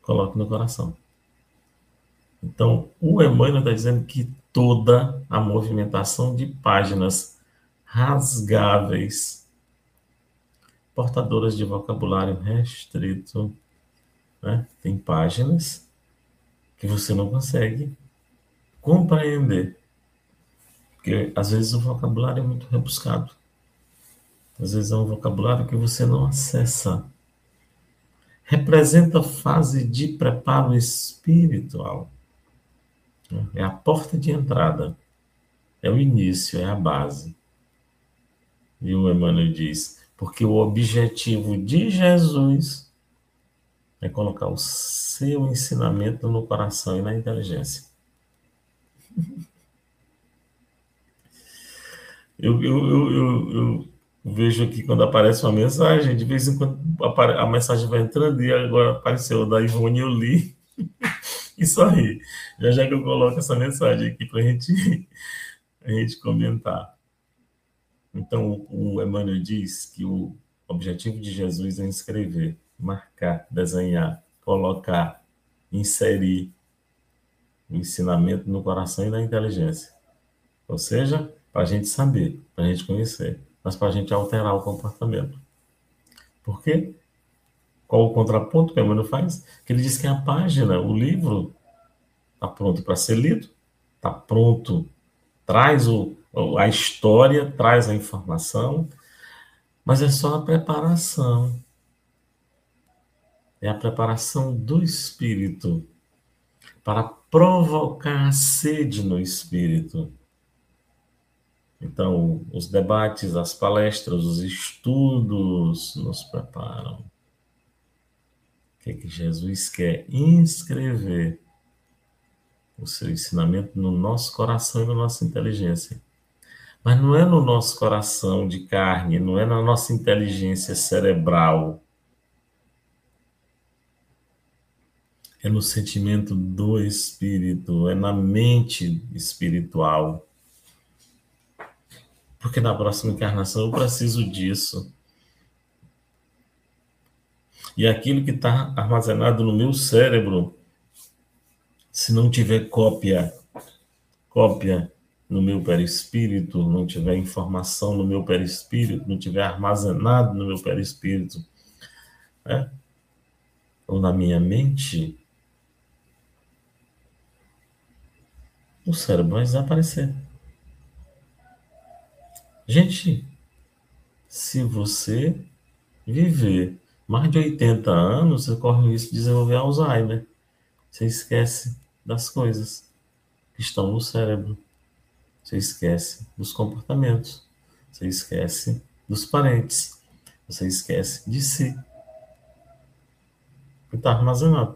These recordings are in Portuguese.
coloque no coração. Então, o Emmanuel está dizendo que toda a movimentação de páginas rasgáveis, portadoras de vocabulário restrito, né? Tem páginas que você não consegue compreender, porque às vezes o vocabulário é muito rebuscado, às vezes é um vocabulário que você não acessa. Representa fase de preparo espiritual, né? É a porta de entrada, é o início, é a base. E o Emmanuel diz, porque o objetivo de Jesus é colocar o seu ensinamento no coração e na inteligência. Eu vejo aqui quando aparece uma mensagem, de vez em quando a mensagem vai entrando e agora apareceu da Ivone, eu li e sorri. Já já que eu coloco essa mensagem aqui para a gente comentar. Então, o Emmanuel diz que o objetivo de Jesus é escrever, marcar, desenhar, colocar, inserir o ensinamento no coração e na inteligência. Ou seja, para a gente saber, para a gente conhecer, mas para a gente alterar o comportamento. Por quê? Qual o contraponto que o Emmanuel faz? Que ele diz que a página, o livro, está pronto para ser lido, está pronto, traz a história, traz a informação, mas é só a preparação. É a preparação do espírito para provocar a sede no espírito. Então, os debates, as palestras, os estudos nos preparam. O que é que Jesus quer? Inscrever o seu ensinamento no nosso coração e na nossa inteligência. Mas não é no nosso coração de carne, não é na nossa inteligência cerebral. É no sentimento do espírito, é na mente espiritual. Porque na próxima encarnação eu preciso disso. E aquilo que está armazenado no meu cérebro, se não tiver cópia no meu perispírito, não tiver informação no meu perispírito, não tiver armazenado no meu perispírito, né? Ou na minha mente, o cérebro vai desaparecer. Gente, se você viver mais de 80 anos, você corre o risco de desenvolver Alzheimer. Você esquece das coisas que estão no cérebro. Você esquece dos comportamentos. Você esquece dos parentes. Você esquece de si. E está armazenado.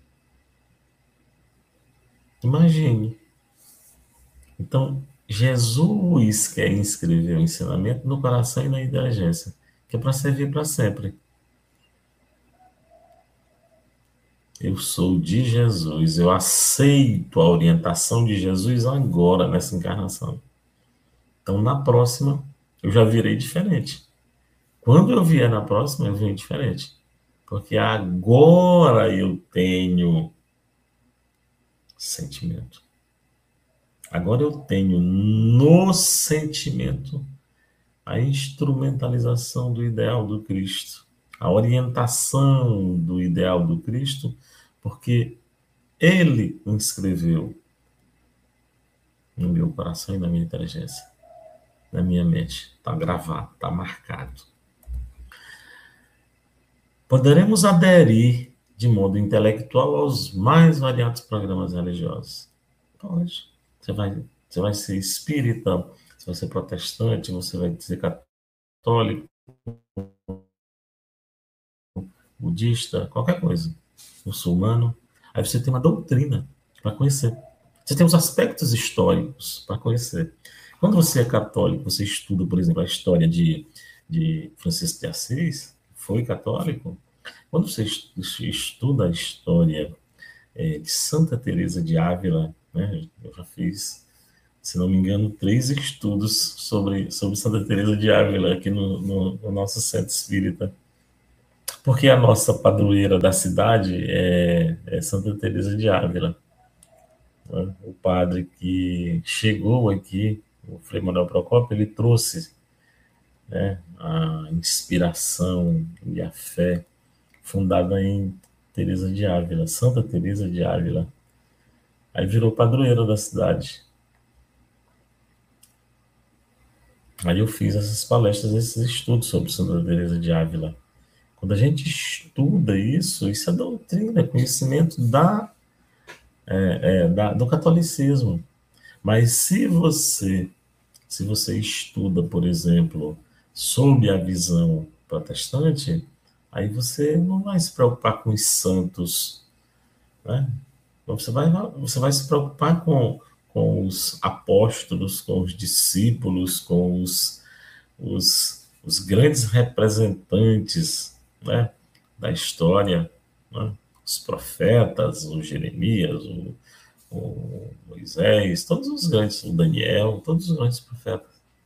Imagine. Então, Jesus quer inscrever o ensinamento no coração e na inteligência, que é para servir para sempre. Eu sou de Jesus, eu aceito a orientação de Jesus agora, nessa encarnação. Então, na próxima, eu já virei diferente. Quando eu vier na próxima, eu venho diferente. Porque agora eu tenho sentimento. Agora eu tenho no sentimento a instrumentalização do ideal do Cristo, a orientação do ideal do Cristo, porque Ele inscreveu no meu coração e na minha inteligência, na minha mente. Está gravado, está marcado. Poderemos aderir de modo intelectual aos mais variados programas religiosos. Pode. Você vai ser espírita, você vai ser protestante, você vai ser católico, budista, qualquer coisa. Muçulmano. Aí você tem uma doutrina para conhecer. Você tem os aspectos históricos para conhecer. Quando você é católico, você estuda, por exemplo, a história de Francisco de Assis, que foi católico. Quando você estuda a história de Santa Teresa de Ávila, né, eu já fiz, se não me engano, 3 estudos sobre Santa Teresa de Ávila aqui no nosso centro espírita. Porque a nossa padroeira da cidade é Santa Teresa de Ávila, né? O padre que chegou aqui, o Frei Manuel Procópio, ele trouxe, né, a inspiração e a fé fundada em Teresa de Ávila, Santa Teresa de Ávila. Aí virou padroeira da cidade. Aí eu fiz essas palestras, esses estudos sobre Santa Teresa de Ávila. Quando a gente estuda isso, isso é doutrina, é conhecimento do catolicismo. Mas se você estuda, por exemplo, sob a visão protestante, aí você não vai se preocupar com os santos, né? Você vai se preocupar com os apóstolos, com os discípulos, com os grandes representantes, né, da história, né? Os profetas, o Jeremias, o Moisés, todos os grandes, o Daniel, todos os grandes profetas.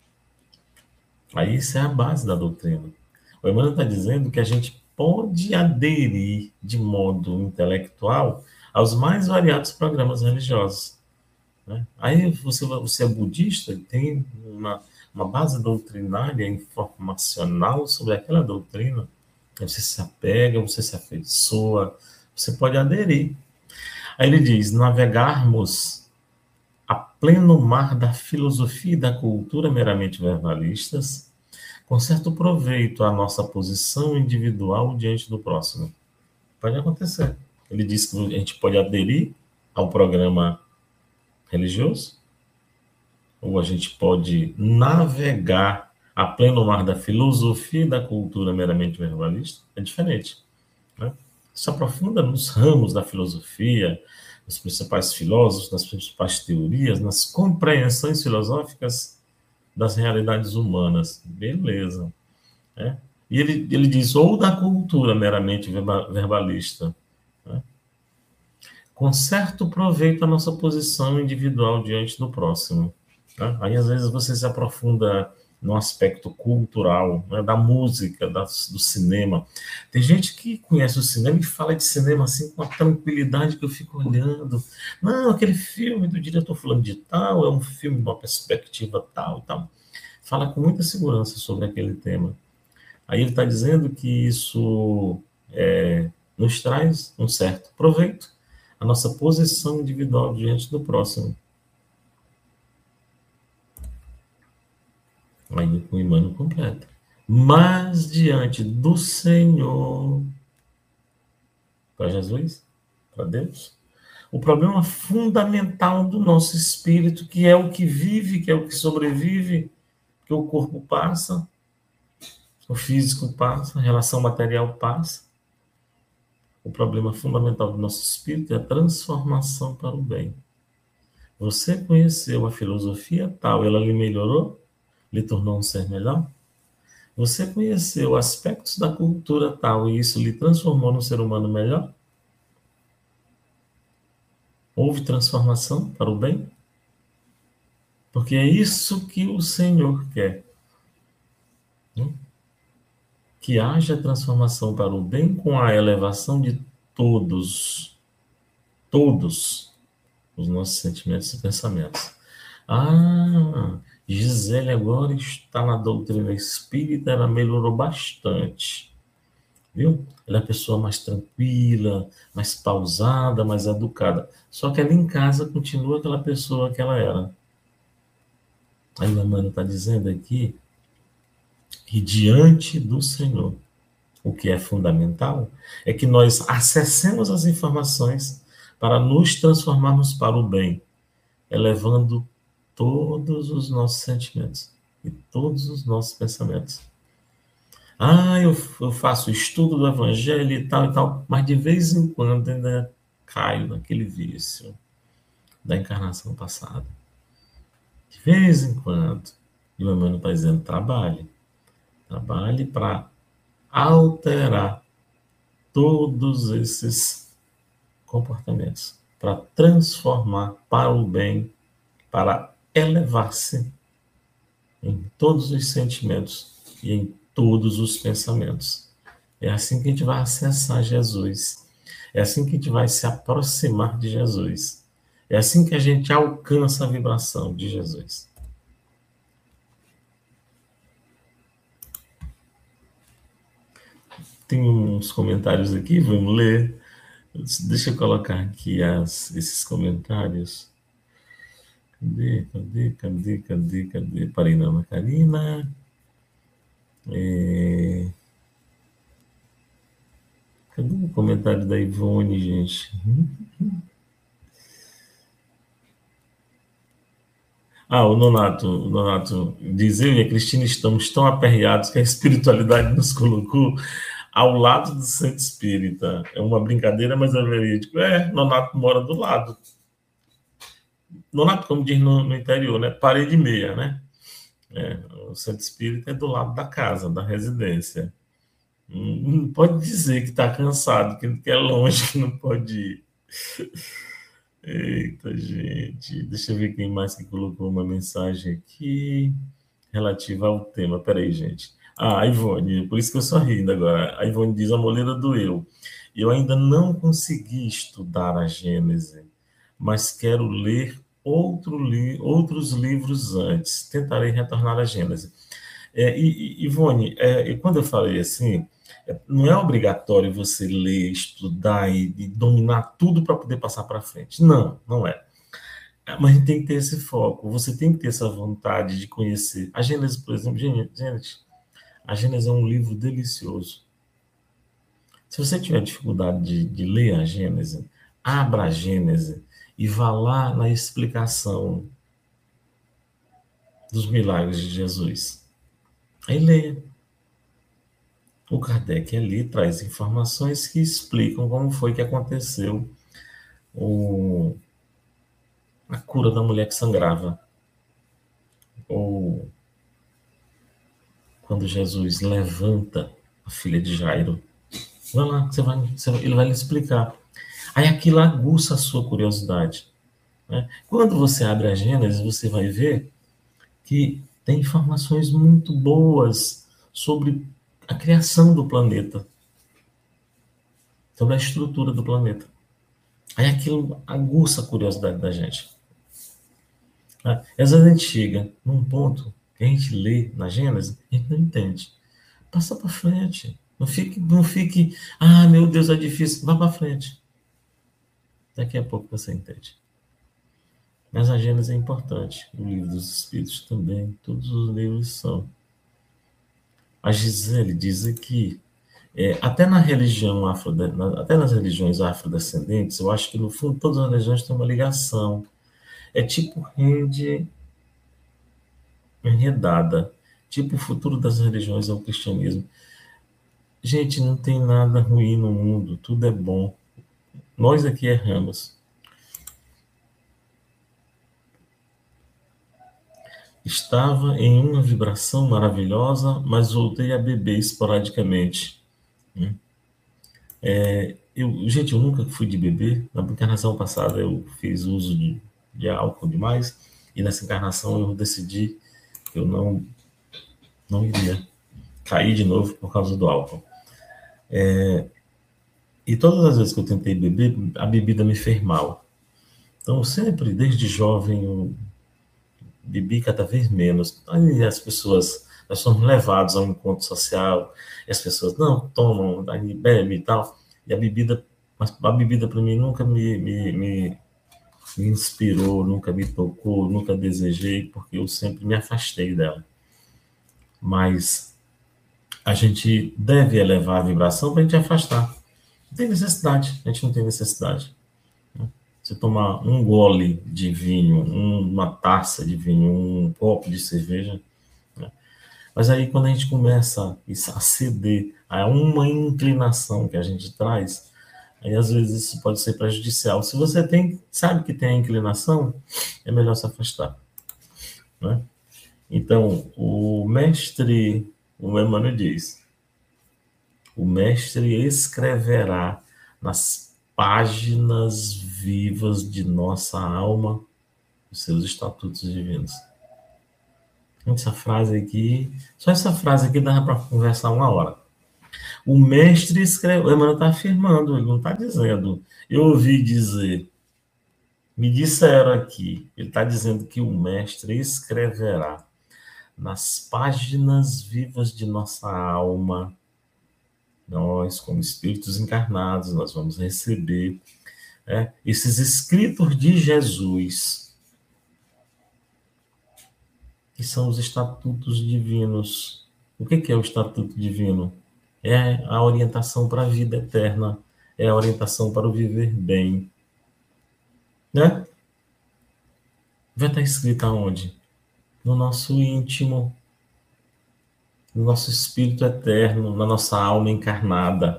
Aí isso é a base da doutrina. O Emmanuel está dizendo que a gente pode aderir de modo intelectual aos mais variados programas religiosos, né? Aí você é budista e tem uma base doutrinária, informacional sobre aquela doutrina, aí você se apega, você se afeiçoa, você pode aderir. Aí ele diz: navegarmos a pleno mar da filosofia e da cultura meramente verbalistas, com certo proveito à nossa posição individual diante do próximo. Pode acontecer. Ele diz que a gente pode aderir ao programa religioso, ou a gente pode navegar a pleno mar da filosofia e da cultura meramente verbalista. É diferente, né? Se aprofunda nos ramos da filosofia, nos principais filósofos, nas principais teorias, nas compreensões filosóficas das realidades humanas. Beleza, né? E ele diz, ou da cultura meramente verbalista, né? Com certo proveito à nossa posição individual diante do próximo, né? Aí, às vezes, você se aprofunda no aspecto cultural, né, da música, do cinema. Tem gente que conhece o cinema e fala de cinema assim com a tranquilidade que eu fico olhando. Não, aquele filme do diretor fulano de tal é um filme de uma perspectiva tal e tal. Fala com muita segurança sobre aquele tema. Aí ele está dizendo que isso nos traz um certo proveito, a nossa posição individual diante do próximo. Aí o Emmanuel completa. Mas diante do Senhor, para Jesus, para Deus, o problema fundamental do nosso espírito, que é o que vive, que é o que sobrevive, que o corpo passa, o físico passa, a relação material passa. O problema fundamental do nosso espírito é a transformação para o bem. Você conheceu a filosofia tal, ela lhe melhorou? Lhe tornou um ser melhor? Você conheceu aspectos da cultura tal e isso lhe transformou num ser humano melhor? Houve transformação para o bem? Porque é isso que o Senhor quer, né? Que haja transformação para o bem com a elevação de todos os nossos sentimentos e pensamentos. Ah, Gisele agora está na doutrina espírita, ela melhorou bastante, viu? Ela é a pessoa mais tranquila, mais pausada, mais educada. Só que ela em casa continua aquela pessoa que ela era. Aí o Emmanuel está dizendo aqui que diante do Senhor, o que é fundamental é que nós acessemos as informações para nos transformarmos para o bem, elevando todos os nossos sentimentos e todos os nossos pensamentos. Ah, eu faço estudo do Evangelho e tal, mas de vez em quando ainda caio naquele vício da encarnação passada. De vez em quando. E o Emmanuel está dizendo, trabalhe para alterar todos esses comportamentos, para transformar para o bem, para elevar-se em todos os sentimentos e em todos os pensamentos. É assim que a gente vai acessar Jesus. É assim que a gente vai se aproximar de Jesus. É assim que a gente alcança a vibração de Jesus. Tem uns comentários aqui, vamos ler. Deixa eu colocar aqui esses comentários. Cadê? Parei na Ana Karina. É... Cadê o comentário da Ivone, gente? O Nonato diz: eu e a Cristina estamos tão aperreados que a espiritualidade nos colocou ao lado do centro espírita. É uma brincadeira, mas é verídico. Nonato mora do lado. Nonato, como diz no interior, né? Parede meia, né? O centro espírita é do lado da casa, da residência. Não pode dizer que está cansado, que é longe, que não pode ir. Eita, gente. Deixa eu ver quem mais que colocou uma mensagem aqui relativa ao tema. Peraí, gente. A Ivone, por isso que eu estou rindo agora. A Ivone diz: a moleira doeu. Eu ainda não consegui estudar a Gênese, mas quero ler outros livros antes. Tentarei retornar à Gênese. Ivone, e quando eu falei assim, não é obrigatório você ler, estudar e dominar tudo para poder passar para frente. Não, não é. Mas a gente tem que ter esse foco, você tem que ter essa vontade de conhecer. A Gênesis, por exemplo, gente, a Gênesis é um livro delicioso. Se você tiver dificuldade de ler a Gênesis, abra a Gênesis e vá lá na explicação dos milagres de Jesus. Aí leia. O Kardec ali traz informações que explicam como foi que aconteceu a cura da mulher que sangrava, ou quando Jesus levanta a filha de Jairo. Vai lá, ele vai lhe explicar. Aí aquilo aguça a sua curiosidade. Né? Quando você abre a Gênesis, você vai ver que tem informações muito boas sobre a criação do planeta, sobre a estrutura do planeta. Aí aquilo aguça a curiosidade da gente. Às vezes a gente chega num ponto que a gente lê na Gênesis, a gente não entende. Passa para frente. Não fique, meu Deus, é difícil. Vá para frente. Daqui a pouco você entende. Mas a Gênesis é importante. O livro dos Espíritos também. Todos os livros são. A Gisele diz aqui, até na religião até nas religiões afrodescendentes, eu acho que no fundo todas as religiões têm uma ligação. É tipo rede enredada. Tipo o futuro das religiões é o cristianismo. Gente, não tem nada ruim no mundo, tudo é bom. Nós aqui erramos. Estava em uma vibração maravilhosa, mas voltei a beber esporadicamente. Gente, eu nunca fui de beber. Na encarnação passada eu fiz uso de álcool demais, e nessa encarnação eu decidi que eu não iria cair de novo por causa do álcool. E todas as vezes que eu tentei beber, a bebida me fez mal. Então, sempre, desde jovem, eu bebi cada vez menos. Aí as pessoas, nós somos levados a um encontro social, e as pessoas não tomam, aí bebe e tal. E a bebida para mim nunca me inspirou, nunca me tocou, nunca desejei, porque eu sempre me afastei dela. Mas a gente deve elevar a vibração para a gente afastar. Não tem necessidade, a gente não tem necessidade. Você tomar um gole de vinho, uma taça de vinho, um copo de cerveja. Né? Mas aí, quando a gente começa a ceder a uma inclinação que a gente traz, aí às vezes isso pode ser prejudicial. Se você sabe que tem a inclinação, é melhor se afastar. Né? Então, o Emmanuel diz: o mestre escreverá nas páginas vivas de nossa alma os seus estatutos divinos. Essa frase aqui, só essa frase aqui dá para conversar 1 hora. O mestre escreve, o Emmanuel está afirmando, ele não está dizendo. Eu ouvi dizer, me disseram aqui, ele está dizendo que o mestre escreverá nas páginas vivas de nossa alma. Nós, como espíritos encarnados, nós vamos receber esses escritos de Jesus, que são os estatutos divinos. O que é o estatuto divino? É a orientação para a vida eterna, é a orientação para o viver bem. Né? Vai estar escrito aonde? No nosso íntimo, no nosso espírito eterno, na nossa alma encarnada.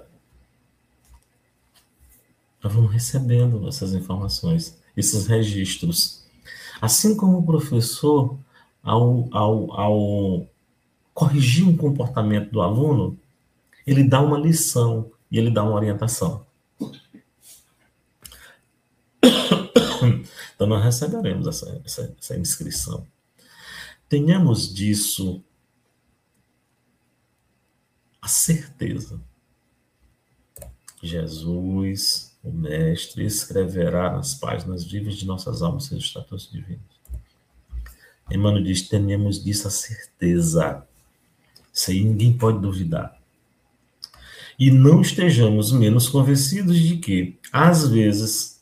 Nós vamos recebendo essas informações, esses registros. Assim como o professor, ao corrigir um comportamento do aluno, ele dá uma lição e ele dá uma orientação. Então, nós receberemos essa inscrição. Tenhamos disso a certeza. Jesus, o Mestre, escreverá nas páginas vivas de nossas almas seus estatutos divinos. Emmanuel diz, tenhamos disso a certeza. Isso aí ninguém pode duvidar. E não estejamos menos convencidos de que, às vezes,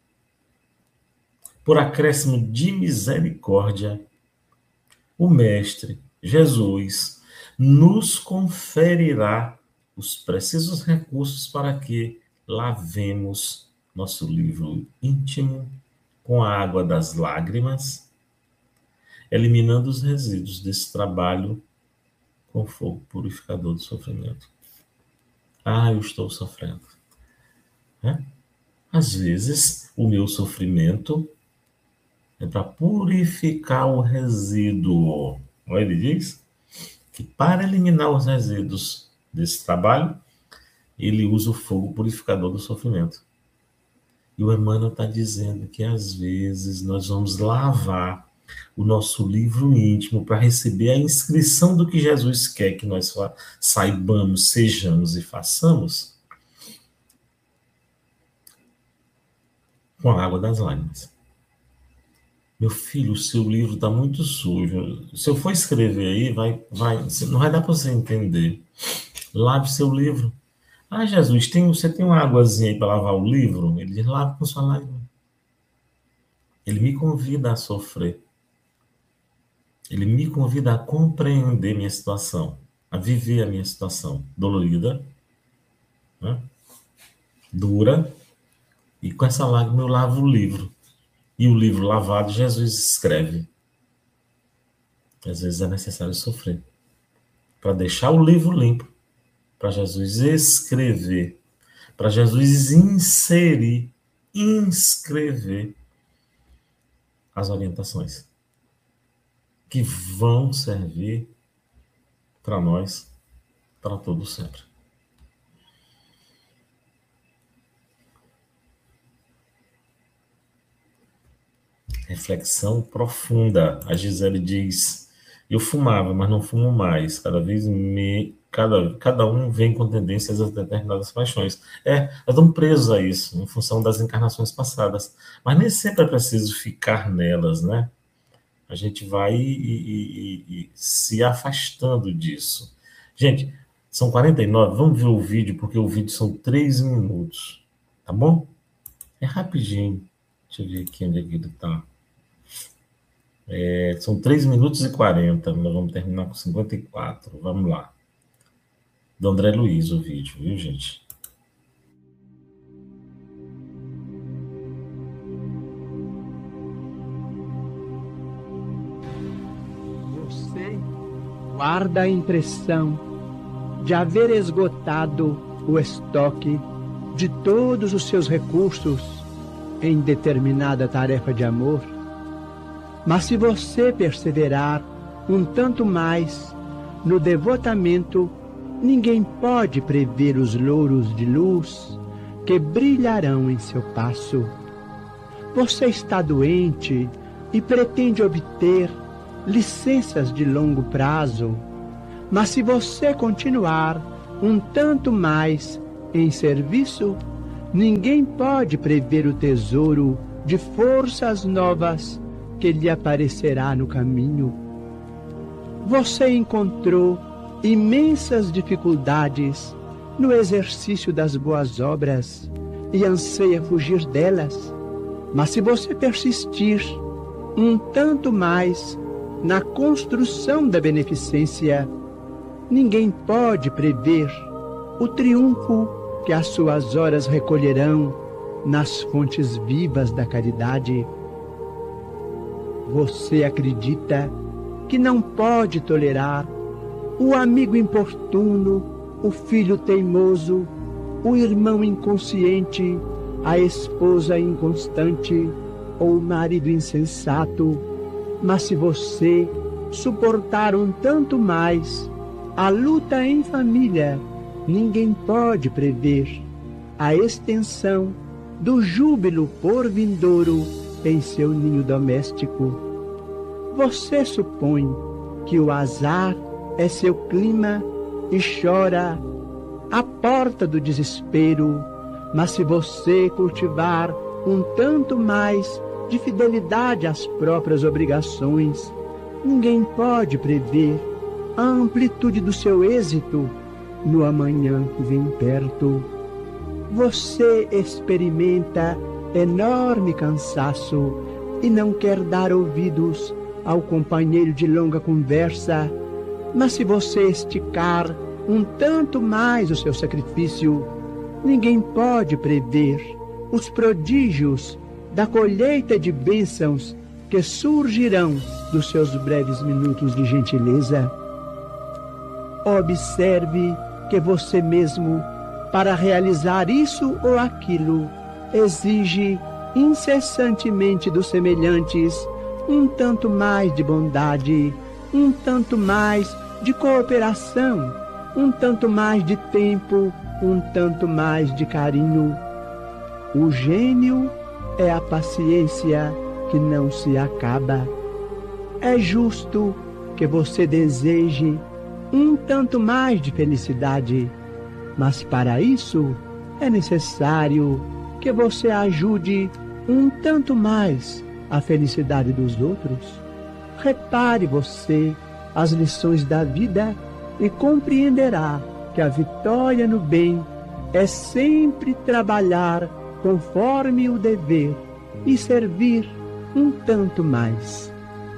por acréscimo de misericórdia, o Mestre, Jesus, nos conferirá os precisos recursos para que lavemos nosso livro íntimo com a água das lágrimas, eliminando os resíduos desse trabalho com o fogo purificador do sofrimento. Eu estou sofrendo. Às vezes, o meu sofrimento é para purificar o resíduo. Ele diz que para eliminar os resíduos desse trabalho, ele usa o fogo purificador do sofrimento. E o Emmanuel está dizendo que às vezes nós vamos lavar o nosso livro íntimo para receber a inscrição do que Jesus quer que nós saibamos, sejamos e façamos com a água das lágrimas. Meu filho, o seu livro está muito sujo. Se eu for escrever aí, não vai dar para você entender. Lave seu livro. Jesus, você tem uma águazinha aí para lavar o livro? Ele diz, lave com sua lágrima. Ele me convida a sofrer. Ele me convida a compreender minha situação, a viver a minha situação dolorida, dura, e com essa lágrima eu lavo o livro. E o livro lavado, Jesus escreve. Às vezes é necessário sofrer para deixar o livro limpo, para Jesus escrever, para Jesus inscrever as orientações que vão servir para nós, para todos sempre. Reflexão profunda. A Gisele diz, eu fumava, mas não fumo mais. Cada um vem com tendências a determinadas paixões. Nós estamos presos a isso, em função das encarnações passadas. Mas nem sempre é preciso ficar nelas, né? A gente vai se afastando disso. Gente, são 49, vamos ver o vídeo, porque o vídeo são 3 minutos, tá bom? É rapidinho. Deixa eu ver aqui onde é que ele está. São 3 minutos e 40, nós vamos terminar com 54, vamos lá. Do André Luiz o vídeo, viu, gente? Você guarda a impressão de haver esgotado o estoque de todos os seus recursos em determinada tarefa de amor. Mas se você perseverar um tanto mais no devotamento, ninguém pode prever os louros de luz que brilharão em seu passo. Você está doente e pretende obter licenças de longo prazo, mas se você continuar um tanto mais em serviço, ninguém pode prever o tesouro de forças novas que lhe aparecerá no caminho. Você encontrou imensas dificuldades no exercício das boas obras e anseia fugir delas, mas se você persistir um tanto mais na construção da beneficência, ninguém pode prever o triunfo que as suas horas recolherão nas fontes vivas da caridade. Você acredita que não pode tolerar o amigo importuno, o filho teimoso, o irmão inconsciente, a esposa inconstante ou o marido insensato, mas se você suportar um tanto mais a luta em família, ninguém pode prever a extensão do júbilo por vindouro em seu ninho doméstico. Você supõe que o azar é seu clima e chora à porta do desespero, mas se você cultivar um tanto mais de fidelidade às próprias obrigações, ninguém pode prever a amplitude do seu êxito no amanhã que vem perto. Você experimenta enorme cansaço e não quer dar ouvidos ao companheiro de longa conversa, mas se você esticar um tanto mais o seu sacrifício, ninguém pode prever os prodígios da colheita de bênçãos que surgirão dos seus breves minutos de gentileza. Observe que você mesmo, para realizar isso ou aquilo, exige incessantemente dos semelhantes um tanto mais de bondade, um tanto mais de cooperação, um tanto mais de tempo, um tanto mais de carinho. O gênio é a paciência que não se acaba. É justo que você deseje um tanto mais de felicidade, mas para isso é necessário que você ajude um tanto mais a felicidade dos outros. Repare você as lições da vida e compreenderá que a vitória no bem é sempre trabalhar conforme o dever e servir um tanto mais.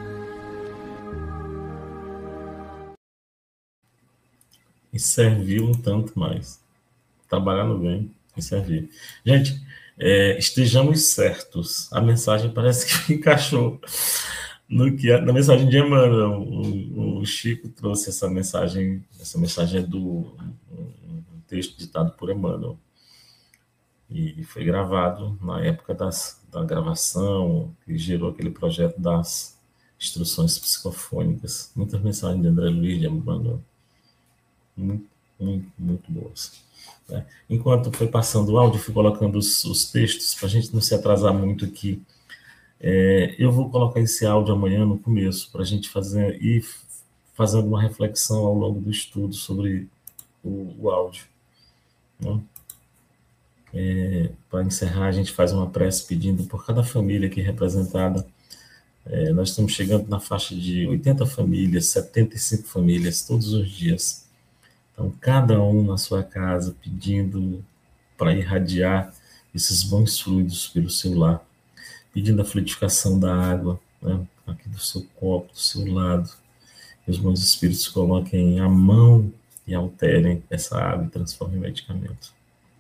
E servir um tanto mais. Trabalhar no bem e servir. Gente, estejamos certos. A mensagem parece que encaixou na mensagem de Emmanuel. O Chico trouxe essa mensagem é do um texto ditado por Emmanuel. E foi gravado na época da gravação, que gerou aquele projeto das instruções psicofônicas. Muitas mensagens de André Luiz, de Emmanuel. Muito, muito, muito boas. Enquanto foi passando o áudio, fui colocando os textos, para a gente não se atrasar muito aqui. Eu vou colocar esse áudio amanhã no começo, para a gente ir fazendo uma reflexão ao longo do estudo sobre o áudio. Né? Para encerrar, a gente faz uma prece pedindo por cada família aqui representada. Nós estamos chegando na faixa de 80 famílias, 75 famílias, todos os dias. Então, cada um na sua casa pedindo para irradiar esses bons fluidos pelo seu lar, pedindo a fluidificação da água, né, aqui do seu copo, do seu lado. Que os bons espíritos coloquem a mão e alterem essa água e transformem em medicamento.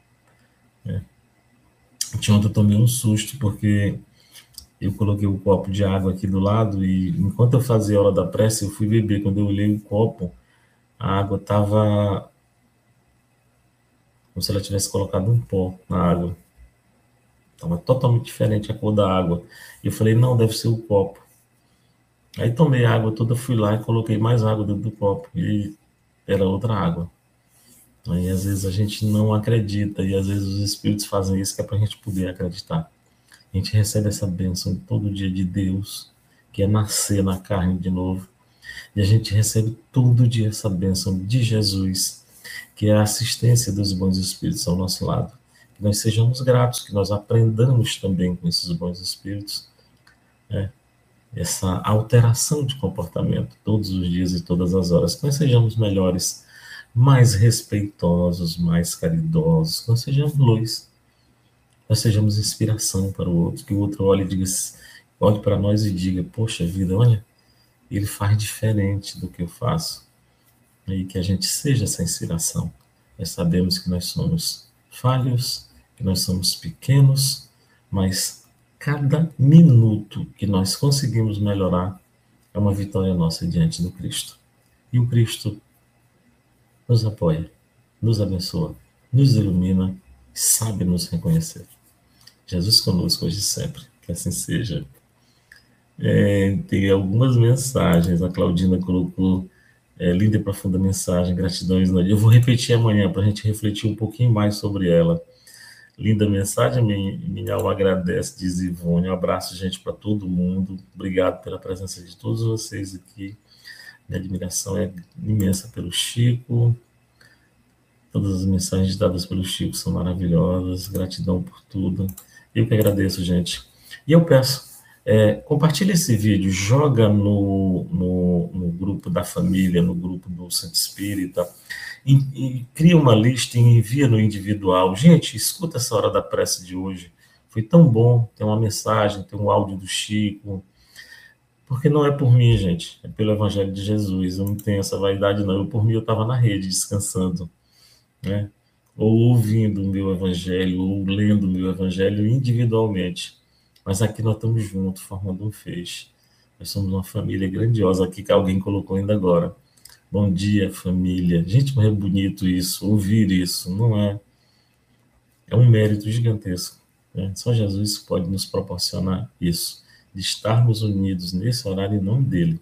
Ontem eu tomei um susto, porque eu coloquei o copo de água aqui do lado e, enquanto eu fazia a hora da prece, eu fui beber. Quando eu olhei o copo, a água estava como se ela tivesse colocado um pó na água. Estava totalmente diferente a cor da água. E eu falei, não, deve ser o copo. Aí tomei a água toda, fui lá e coloquei mais água dentro do copo. E era outra água. Aí, às vezes, a gente não acredita. E, às vezes, os espíritos fazem isso que é para a gente poder acreditar. A gente recebe essa bênção todo dia de Deus, que é nascer na carne de novo. E a gente recebe todo dia essa bênção de Jesus, que é a assistência dos bons espíritos ao nosso lado. Que nós sejamos gratos, que nós aprendamos também com esses bons espíritos, né? Essa alteração de comportamento todos os dias e todas as horas, que nós sejamos melhores, mais respeitosos, mais caridosos, que nós sejamos luz, nós sejamos inspiração para o outro, que o outro olhe e diga, olhe para nós e diga, poxa vida, olha, ele faz diferente do que eu faço, e que a gente seja essa inspiração. Nós sabemos que nós somos falhos, que nós somos pequenos, mas cada minuto que nós conseguimos melhorar é uma vitória nossa diante do Cristo. E o Cristo nos apoia, nos abençoa, nos ilumina, sabe nos reconhecer. Jesus conosco hoje e sempre, que assim seja. Tem algumas mensagens, a Claudina colocou, linda e profunda mensagem, gratidão. Eu vou repetir amanhã para a gente refletir um pouquinho mais sobre ela. Linda mensagem, minha alma agradece, diz Ivone. Um abraço, gente, para todo mundo. Obrigado pela presença de todos vocês aqui. Minha admiração é imensa pelo Chico. Todas as mensagens dadas pelo Chico são maravilhosas. Gratidão por tudo. Eu que agradeço, gente. E eu peço, compartilha esse vídeo, joga no grupo da família, no grupo do Centro Espírita, e cria uma lista e envia no individual. Gente, escuta essa hora da prece de hoje. Foi tão bom, tem uma mensagem, tem um áudio do Chico, porque não é por mim, gente, é pelo Evangelho de Jesus. Eu não tenho essa vaidade, não. Por mim, eu estava na rede, descansando, né? Ou ouvindo o meu Evangelho, ou lendo o meu Evangelho individualmente. Mas aqui nós estamos juntos, formando um feixe. Nós somos uma família grandiosa aqui, que alguém colocou ainda agora. Bom dia, família. Gente, como é bonito isso, ouvir isso, não é? É um mérito gigantesco, né? Só Jesus pode nos proporcionar isso, de estarmos unidos nesse horário em nome dele.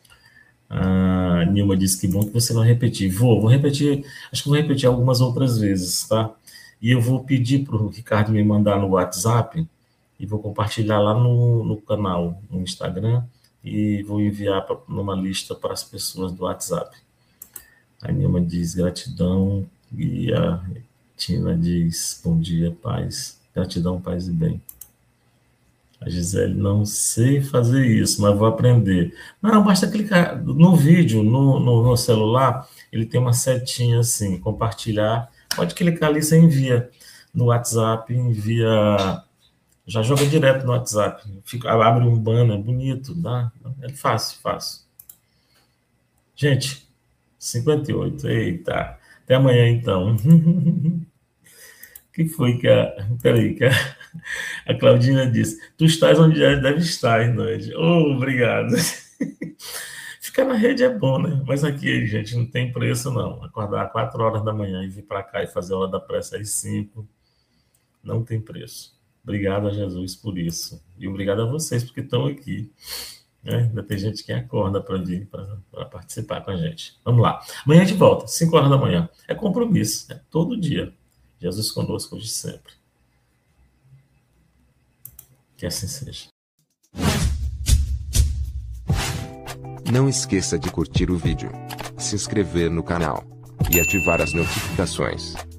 A Nilma disse que bom que você vai repetir. Vou repetir, acho que vou repetir algumas outras vezes, tá? E eu vou pedir para o Ricardo me mandar no WhatsApp e vou compartilhar lá no canal, no Instagram, e vou enviar numa lista para as pessoas do WhatsApp. A Nilma diz gratidão, e a Tina diz bom dia, paz. Gratidão, paz e bem. A Gisele, não sei fazer isso, mas vou aprender. Não, basta clicar no vídeo, no celular, ele tem uma setinha assim, compartilhar. Pode clicar ali, você envia no WhatsApp, envia... Já joga direto no WhatsApp. Abre um banner bonito, tá? É fácil. Gente, 58. Eita. Até amanhã, então. Que foi que Peraí, que a Claudina disse. Tu estás onde deve estar, Nande. Obrigado. Ficar na rede é bom, né? Mas aqui, gente, não tem preço, não. Acordar às 4 horas da manhã e vir para cá e fazer a hora da prece às 5, não tem preço. Obrigado a Jesus por isso. E obrigado a vocês, porque estão aqui, né? Ainda tem gente que acorda para vir, para participar com a gente. Vamos lá. Amanhã de volta, 5 horas da manhã. É compromisso, é todo dia. Jesus conosco hoje e sempre. Que assim seja. Não esqueça de curtir o vídeo, se inscrever no canal e ativar as notificações.